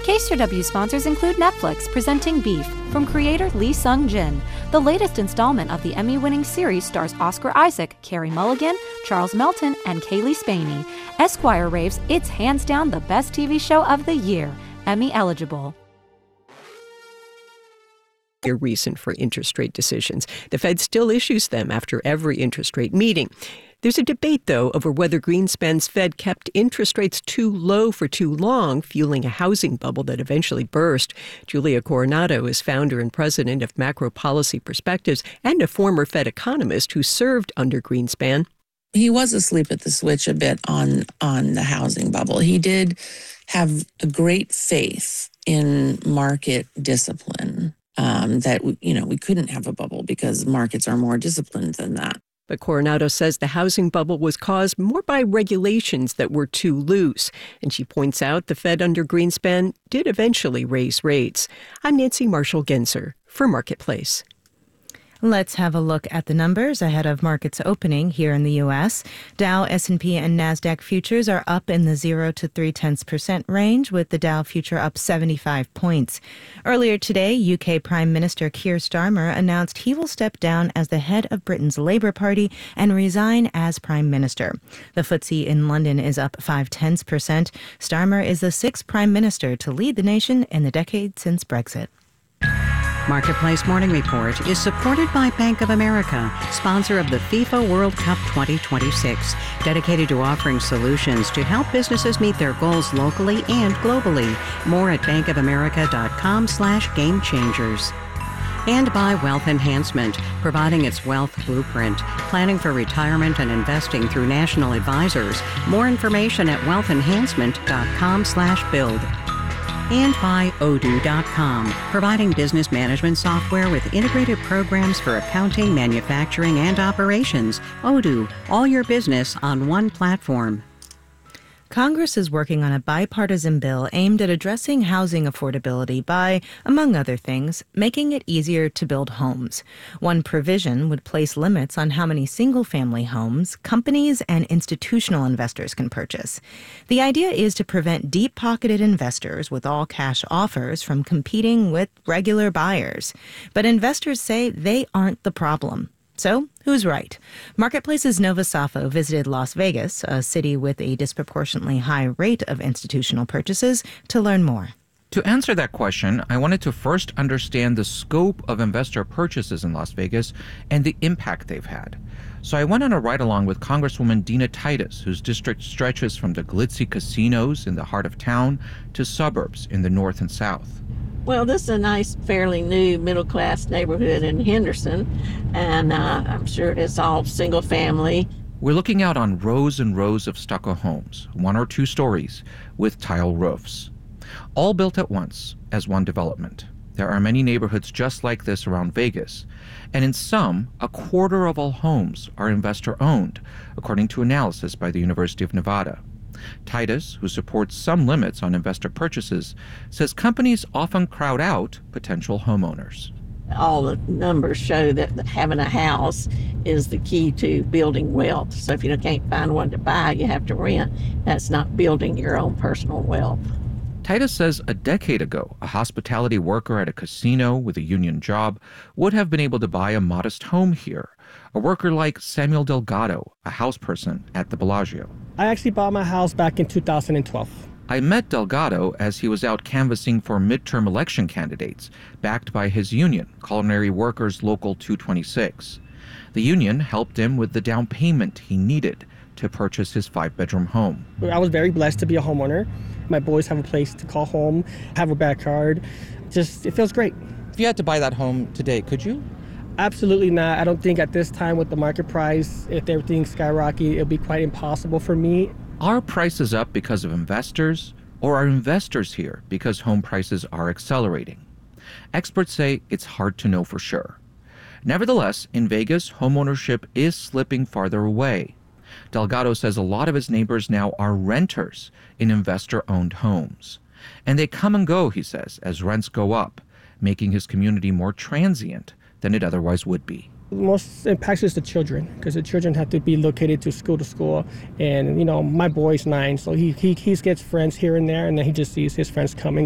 KCRW sponsors include Netflix presenting Beef from creator Lee Sung-jin. The latest installment of the Emmy-winning series stars Oscar Isaac, Carey Mulligan, Charles Melton, and Kaylee Spaney. Esquire raves it's hands down the best TV show of the year, Emmy eligible. A reason for interest rate decisions. The Fed still issues them after every interest rate meeting. There's a debate, though, over whether Greenspan's Fed kept interest rates too low for too long, fueling a housing bubble that eventually burst. Julia Coronado is founder and president of Macro Policy Perspectives and a former Fed economist who served under Greenspan. He was asleep at the switch a bit on the housing bubble. He did have a great faith in market discipline, that we couldn't have a bubble because markets are more disciplined than that. But Coronado says the housing bubble was caused more by regulations that were too loose. And she points out the Fed under Greenspan did eventually raise rates. I'm Nancy Marshall-Genzer for Marketplace. Let's have a look at the numbers ahead of markets opening here in the U.S. Dow, S&P, and NASDAQ futures are up in the 0 to 0.3% range, with the Dow future up 75 points. Earlier today, UK Prime Minister Keir Starmer announced he will step down as the head of Britain's Labour Party and resign as Prime Minister. The FTSE in London is up 0.5%. Starmer is the sixth Prime Minister to lead the nation in the decade since Brexit. Marketplace Morning Report is supported by Bank of America, sponsor of the FIFA World Cup 2026, dedicated to offering solutions to help businesses meet their goals locally and globally. More at bankofamerica.com/gamechangers. And by Wealth Enhancement, providing its wealth blueprint, planning for retirement and investing through national advisors. More information at wealthenhancement.com/build. And by Odoo.com, providing business management software with integrated programs for accounting, manufacturing, and operations. Odoo, all your business on one platform. Congress is working on a bipartisan bill aimed at addressing housing affordability by, among other things, making it easier to build homes. One provision would place limits on how many single-family homes companies and institutional investors can purchase. The idea is to prevent deep-pocketed investors with all-cash offers from competing with regular buyers. But investors say they aren't the problem. So, who's right? Marketplace's Nova Safo visited Las Vegas, a city with a disproportionately high rate of institutional purchases, to learn more. To answer that question, I wanted to first understand the scope of investor purchases in Las Vegas and the impact they've had. So I went on a ride-along with Congresswoman Dina Titus, whose district stretches from the glitzy casinos in the heart of town to suburbs in the north and south. Well, this is a nice, fairly new middle-class neighborhood in Henderson, and I'm sure it's all single-family. We're looking out on rows and rows of stucco homes, 1 or 2 stories, with tile roofs, all built at once as one development. There are many neighborhoods just like this around Vegas, and in some, a quarter of all homes are investor-owned, according to analysis by the University of Nevada. Titus, who supports some limits on investor purchases, says companies often crowd out potential homeowners. All the numbers show that having a house is the key to building wealth. So if you can't find one to buy, you have to rent. That's not building your own personal wealth. Titus says a decade ago, a hospitality worker at a casino with a union job would have been able to buy a modest home here. A worker like Samuel Delgado, a house person at the Bellagio. I actually bought my house back in 2012. I met Delgado as he was out canvassing for midterm election candidates, backed by his union, Culinary Workers Local 226. The union helped him with the down payment he needed to purchase his 5-bedroom home. I was very blessed to be a homeowner. My boys have a place to call home, have a backyard. It feels great. If you had to buy that home today, could you? Absolutely not. I don't think at this time with the market price, if everything skyrocketed, it'll be quite impossible for me. Are prices up because of investors, or are investors here because home prices are accelerating? Experts say it's hard to know for sure. Nevertheless, in Vegas, homeownership is slipping farther away. Delgado says a lot of his neighbors now are renters in investor-owned homes. And they come and go, he says, as rents go up, making his community more transient than it otherwise would be. Most impacts is the children, because the children have to be located to school. And, my boy's 9, so he gets friends here and there, and then he just sees his friends coming.